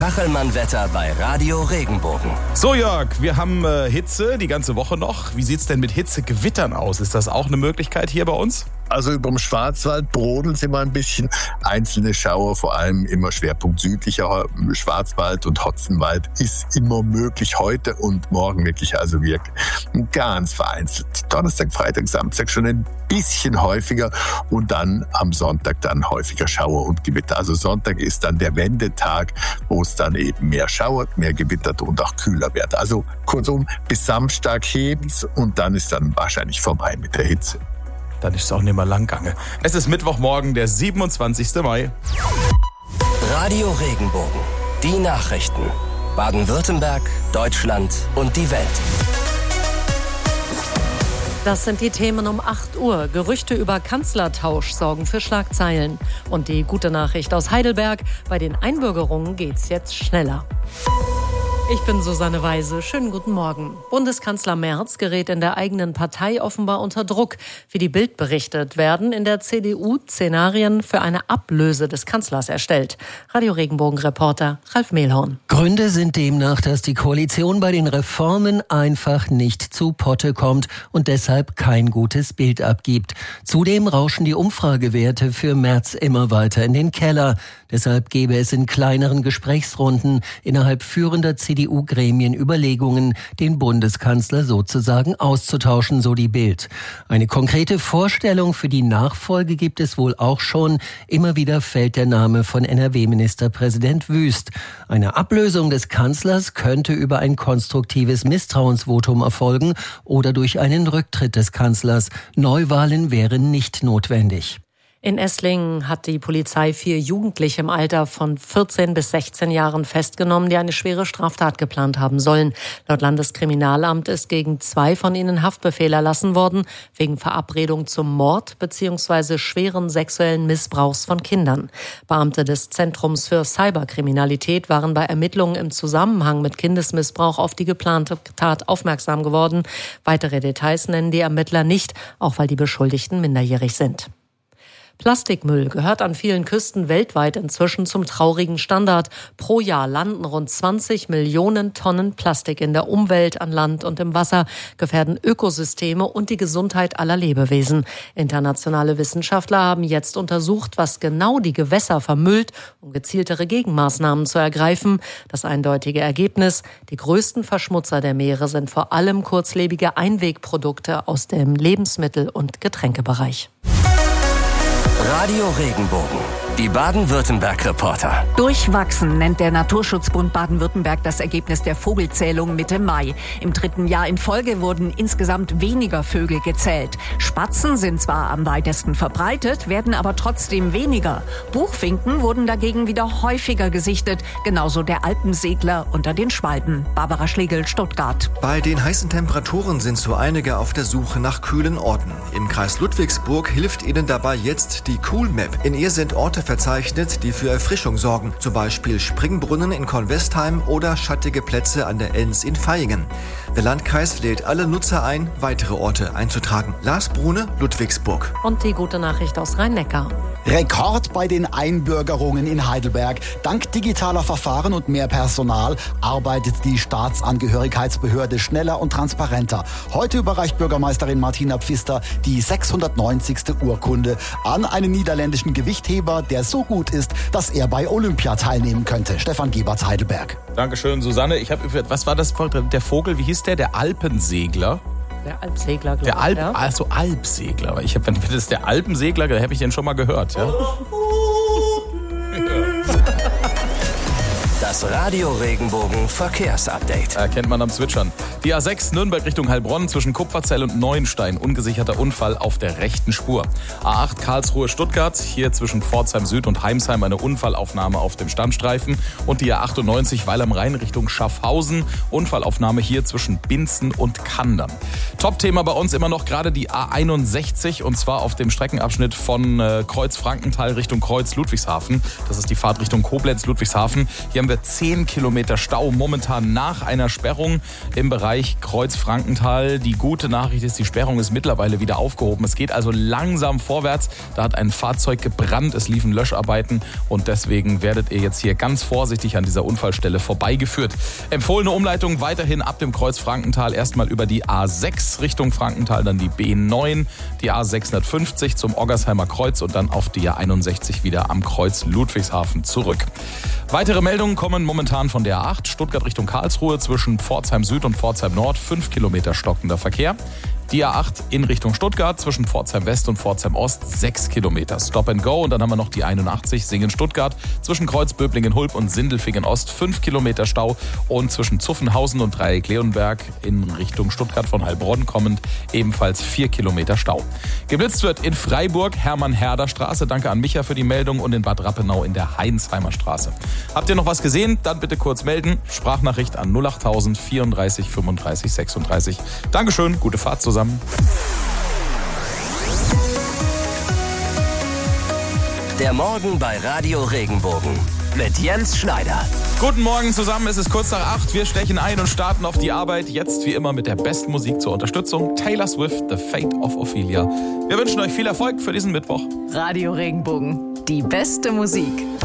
Kachelmann-Wetter bei Radio Regenbogen. So Jörg, wir haben Hitze die ganze Woche noch. Wie sieht's denn mit Hitzegewittern aus? Ist das auch eine Möglichkeit hier bei uns? Also über dem Schwarzwald brodeln sie mal ein bisschen. Einzelne Schauer, vor allem immer Schwerpunkt südlicher Schwarzwald und Hotzenwald, ist immer möglich. Heute und morgen wirklich, also wirklich ganz vereinzelt. Donnerstag, Freitag, Samstag schon ein bisschen häufiger und dann am Sonntag dann häufiger Schauer und Gewitter. Also Sonntag ist dann der Wendetag, wo es dann eben mehr schauert, mehr gewittert und auch kühler wird. Also kurzum, bis Samstag hebt's und dann ist dann wahrscheinlich vorbei mit der Hitze. Dann ist es auch nicht mehr lang gegangen. Es ist Mittwochmorgen, der 27. Mai. Radio Regenbogen. Die Nachrichten. Baden-Württemberg, Deutschland und die Welt. Das sind die Themen um 8 Uhr. Gerüchte über Kanzlertausch sorgen für Schlagzeilen. Und die gute Nachricht aus Heidelberg: Bei den Einbürgerungen geht's jetzt schneller. Ich bin Susanne Weise. Schönen guten Morgen. Bundeskanzler Merz gerät in der eigenen Partei offenbar unter Druck. Wie die Bild berichtet, werden in der CDU Szenarien für eine Ablöse des Kanzlers erstellt. Radio Regenbogen-Reporter Ralf Mehlhorn. Gründe sind demnach, dass die Koalition bei den Reformen einfach nicht zu Potte kommt und deshalb kein gutes Bild abgibt. Zudem rauschen die Umfragewerte für Merz immer weiter in den Keller. Deshalb gebe es in kleineren Gesprächsrunden innerhalb führender CDU-Gremien Überlegungen, den Bundeskanzler sozusagen auszutauschen, so die Bild. Eine konkrete Vorstellung für die Nachfolge gibt es wohl auch schon. Immer wieder fällt der Name von NRW-Ministerpräsident Wüst. Eine Ablösung des Kanzlers könnte über ein konstruktives Misstrauensvotum erfolgen oder durch einen Rücktritt des Kanzlers. Neuwahlen wären nicht notwendig. In Esslingen hat die Polizei 4 Jugendliche im Alter von 14 bis 16 Jahren festgenommen, die eine schwere Straftat geplant haben sollen. Laut Landeskriminalamt ist gegen 2 von ihnen Haftbefehl erlassen worden, wegen Verabredung zum Mord bzw. schweren sexuellen Missbrauchs von Kindern. Beamte des Zentrums für Cyberkriminalität waren bei Ermittlungen im Zusammenhang mit Kindesmissbrauch auf die geplante Tat aufmerksam geworden. Weitere Details nennen die Ermittler nicht, auch weil die Beschuldigten minderjährig sind. Plastikmüll gehört an vielen Küsten weltweit inzwischen zum traurigen Standard. Pro Jahr landen rund 20 Millionen Tonnen Plastik in der Umwelt, an Land und im Wasser, gefährden Ökosysteme und die Gesundheit aller Lebewesen. Internationale Wissenschaftler haben jetzt untersucht, was genau die Gewässer vermüllt, um gezieltere Gegenmaßnahmen zu ergreifen. Das eindeutige Ergebnis: Die größten Verschmutzer der Meere sind vor allem kurzlebige Einwegprodukte aus dem Lebensmittel- und Getränkebereich. Radio Regenbogen. Die Baden-Württemberg-Reporter. Durchwachsen nennt der Naturschutzbund Baden-Württemberg das Ergebnis der Vogelzählung Mitte Mai. Im 3. Jahr in Folge wurden insgesamt weniger Vögel gezählt. Spatzen sind zwar am weitesten verbreitet, werden aber trotzdem weniger. Buchfinken wurden dagegen wieder häufiger gesichtet, genauso der Alpensegler unter den Schwalben. Barbara Schlegel, Stuttgart. Bei den heißen Temperaturen sind so einige auf der Suche nach kühlen Orten. Im Kreis Ludwigsburg hilft ihnen dabei jetzt die Cool Map. In ihr sind Orte verzeichnet, die für Erfrischung sorgen. Zum Beispiel Springbrunnen in Kornwestheim oder schattige Plätze an der Enns in Vaihingen. Der Landkreis lädt alle Nutzer ein, weitere Orte einzutragen. Lars Brune, Ludwigsburg. Und die gute Nachricht aus Rhein-Neckar. Rekord bei den Einbürgerungen in Heidelberg. Dank digitaler Verfahren und mehr Personal arbeitet die Staatsangehörigkeitsbehörde schneller und transparenter. Heute überreicht Bürgermeisterin Martina Pfister die 690. Urkunde an einen niederländischen Gewichtheber, der so gut ist, dass er bei Olympia teilnehmen könnte. Stefan Gebert, Heidelberg. Dankeschön, Susanne. Was war das? Der Vogel, wie hieß der? Der Alpensegler. Der Alpsegler, glaube ich. Also Alpsegler. Wenn das der Alpensegler, da habe ich den schon mal gehört. Ja? Das Radio Regenbogen Verkehrsupdate. Erkennt man am Zwitschern. Die A6 Nürnberg Richtung Heilbronn zwischen Kupferzell und Neuenstein. Ungesicherter Unfall auf der rechten Spur. A8 Karlsruhe Stuttgart. Hier zwischen Pforzheim Süd und Heimsheim eine Unfallaufnahme auf dem Stammstreifen. Und die A98 Weil am Rhein Richtung Schaffhausen. Unfallaufnahme hier zwischen Binzen und Kandern. Top-Thema bei uns immer noch gerade die A61. Und zwar auf dem Streckenabschnitt von Kreuz Frankenthal Richtung Kreuz Ludwigshafen. Das ist die Fahrt Richtung Koblenz Ludwigshafen. Hier haben wir hier 10 Kilometer Stau momentan nach einer Sperrung im Bereich Kreuz-Frankenthal. Die gute Nachricht ist, die Sperrung ist mittlerweile wieder aufgehoben. Es geht also langsam vorwärts. Da hat ein Fahrzeug gebrannt, es liefen Löscharbeiten und deswegen werdet ihr jetzt hier ganz vorsichtig an dieser Unfallstelle vorbeigeführt. Empfohlene Umleitung weiterhin ab dem Kreuz Frankenthal erstmal über die A6 Richtung Frankenthal, dann die B9, die A650 zum Oggersheimer Kreuz und dann auf die A61 wieder am Kreuz Ludwigshafen zurück. Weitere Meldungen kommen momentan von der A8 Stuttgart Richtung Karlsruhe zwischen Pforzheim Süd und Pforzheim Nord, 5 Kilometer stockender Verkehr. Die A8 in Richtung Stuttgart zwischen Pforzheim West und Pforzheim Ost 6 Kilometer Stop and Go. Und dann haben wir noch die 81 Singen-Stuttgart zwischen Kreuzböblingen-Hulb und Sindelfingen-Ost 5 Kilometer Stau. Und zwischen Zuffenhausen und Dreieck-Leonberg in Richtung Stuttgart von Heilbronn kommend ebenfalls 4 Kilometer Stau. Geblitzt wird in Freiburg Hermann-Herder-Straße. Danke an Micha für die Meldung. Und in Bad Rappenau in der Heinsheimer Straße. Habt ihr noch was gesehen? Dann bitte kurz melden. Sprachnachricht an 08000 34 35 36. Dankeschön, gute Fahrt zusammen. Der Morgen bei Radio Regenbogen mit Jens Schneider. Guten Morgen zusammen, es ist kurz nach 8. Wir stechen ein und starten auf die Arbeit. Jetzt wie immer mit der besten Musik zur Unterstützung. Taylor Swift, The Fate of Ophelia. Wir wünschen euch viel Erfolg für diesen Mittwoch. Radio Regenbogen, die beste Musik.